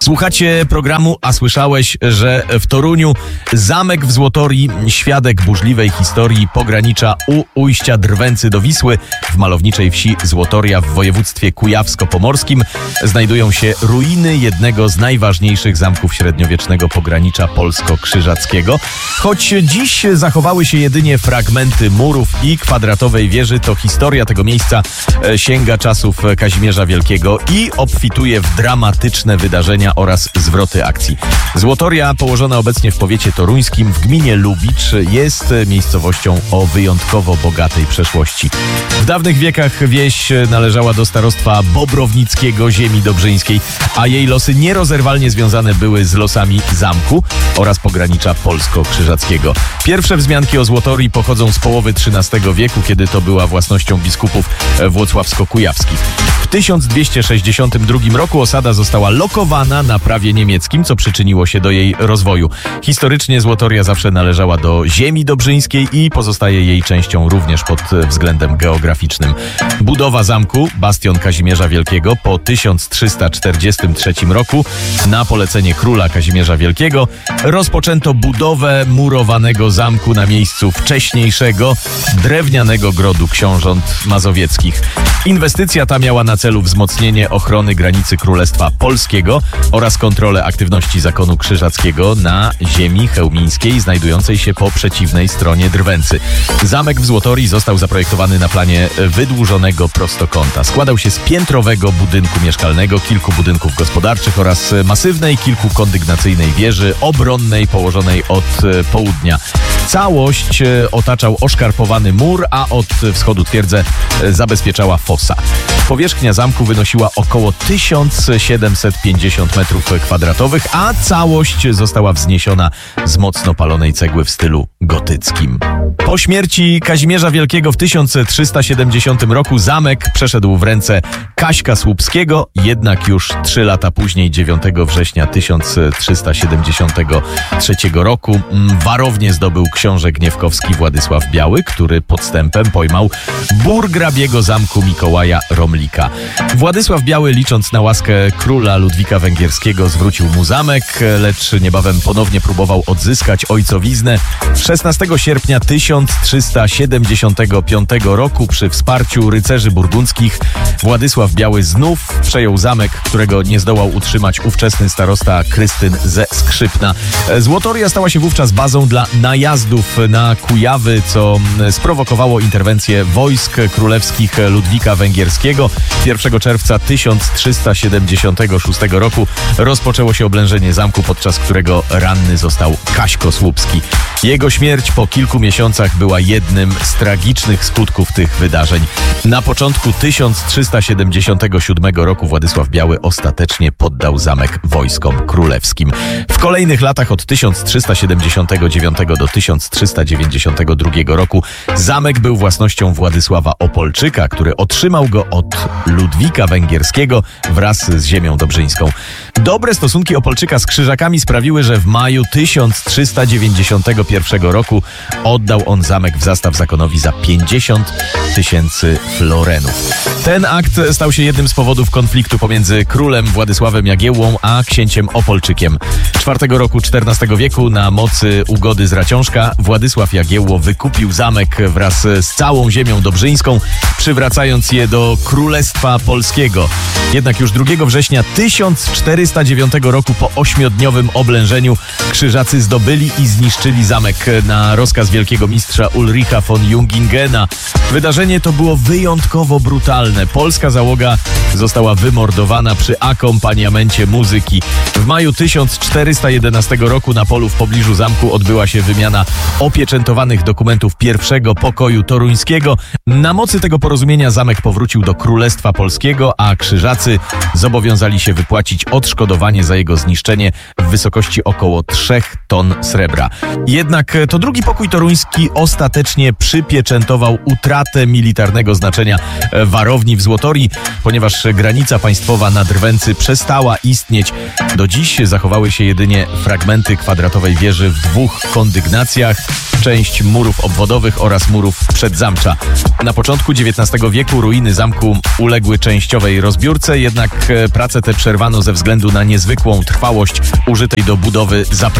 Słuchacie programu, a słyszałeś, że w Toruniu zamek w Złotorii, świadek burzliwej historii pogranicza u ujścia Drwęcy do Wisły w malowniczej wsi Złotoria w województwie kujawsko-pomorskim znajdują się ruiny jednego z najważniejszych zamków średniowiecznego pogranicza polsko-krzyżackiego. Choć dziś zachowały się jedynie fragmenty murów i kwadratowej wieży, to historia tego miejsca sięga czasów Kazimierza Wielkiego i obfituje w dramatyczne wydarzenia oraz zwroty akcji. Złotoria, położona obecnie w powiecie toruńskim w gminie Lubicz, jest miejscowością o wyjątkowo bogatej przeszłości. W dawnych wiekach wieś należała do starostwa bobrownickiego ziemi dobrzyńskiej, a jej losy nierozerwalnie związane były z losami zamku oraz pogranicza polsko-krzyżackiego. Pierwsze wzmianki o Złotorii pochodzą z połowy XIII wieku, kiedy to była własnością biskupów włocławsko-kujawskich. W 1262 roku osada została lokowana na prawie niemieckim, co przyczyniło się do jej rozwoju. Historycznie Złotoria zawsze należała do ziemi dobrzyńskiej i pozostaje jej częścią również pod względem geograficznym. Budowa zamku, bastion Kazimierza Wielkiego, po 1343 roku na polecenie króla Kazimierza Wielkiego rozpoczęto budowę murowanego zamku na miejscu wcześniejszego drewnianego grodu książąt mazowieckich. Inwestycja ta miała na celu wzmocnienie ochrony granicy Królestwa Polskiego oraz kontrolę aktywności zakonu krzyżackiego na ziemi chełmińskiej znajdującej się po przeciwnej stronie Drwęcy. Zamek w Złotorii został zaprojektowany na planie wydłużonego prostokąta. Składał się z piętrowego budynku mieszkalnego, kilku budynków gospodarczych oraz masywnej, kilkukondygnacyjnej wieży obronnej położonej od południa. Całość otaczał oszkarpowany mur, a od wschodu twierdzę zabezpieczała fosa. Powierzchnia zamku wynosiła około 1750 m2, a całość została wzniesiona z mocno palonej cegły w stylu gotyckim. Po śmierci Kazimierza Wielkiego w 1370 roku zamek przeszedł w ręce Kaśka Słupskiego, jednak już 3 lata później, 9 września 1373 roku, warownię zdobył książę gniewkowski Władysław Biały, który podstępem pojmał burgrabiego zamku Mikołaja Romlika. Władysław Biały, licząc na łaskę króla Ludwika Węgierskiego, zwrócił mu zamek, lecz niebawem ponownie próbował odzyskać ojcowiznę. 16 sierpnia 1375 roku przy wsparciu rycerzy burgundzkich Władysław Biały znów przejął zamek, którego nie zdołał utrzymać ówczesny starosta Krystyn ze Skrzypna. Złotoria stała się wówczas bazą dla najazdów na Kujawy, co sprowokowało interwencję wojsk królewskich Ludwika Węgierskiego. 1 czerwca 1376 roku rozpoczęło się oblężenie zamku, podczas którego ranny został Kaśko Słupski. Jego śmierć po kilku miesiącach była jednym z tragicznych skutków tych wydarzeń. Na początku 1377 roku Władysław Biały ostatecznie poddał zamek wojskom królewskim. W kolejnych latach od 1379 do 1392 roku zamek był własnością Władysława Opolczyka, który otrzymał go od Ludwika Węgierskiego wraz z ziemią dobrzyńską. Dobre stosunki Opolczyka z Krzyżakami sprawiły, że w maju 1391 roku oddał on zamek w zastaw zakonowi za 50 000 florenów. Ten akt stał się jednym z powodów konfliktu pomiędzy królem Władysławem Jagiełłą a księciem Opolczykiem. 4 roku XIV wieku na mocy ugody z Raciążka Władysław Jagiełło wykupił zamek wraz z całą ziemią dobrzyńską, przywracając je do Królestwa Polskiego. Jednak już 2 września 1409 roku po 8-dniowym oblężeniu Krzyżacy zdobyli i zniszczyli zamek na rozkaz wielkiego mistrza Ulricha von Jungingena. Wydarzenie to było wyjątkowo brutalne. Polska załoga została wymordowana przy akompaniamencie muzyki. W maju 1411 roku na polu w pobliżu zamku odbyła się wymiana opieczętowanych dokumentów pierwszego pokoju toruńskiego. Na mocy tego porozumienia zamek powrócił do Królestwa Polskiego, a Krzyżacy zobowiązali się wypłacić odszkodowanie za jego zniszczenie w wysokości około 3 ton srebra. Jednak to drugi pokój toruński ostatecznie przypieczętował utratę militarnego znaczenia warowni w Złotorii, ponieważ granica państwowa na Drwęcy przestała istnieć. Do dziś zachowały się jedynie fragmenty kwadratowej wieży w 2 kondygnacjach, część murów obwodowych oraz murów przedzamcza. Na początku XIX wieku ruiny zamku uległy uległy częściowej rozbiórce, jednak prace te przerwano ze względu na niezwykłą trwałość użytej do budowy zaprawy.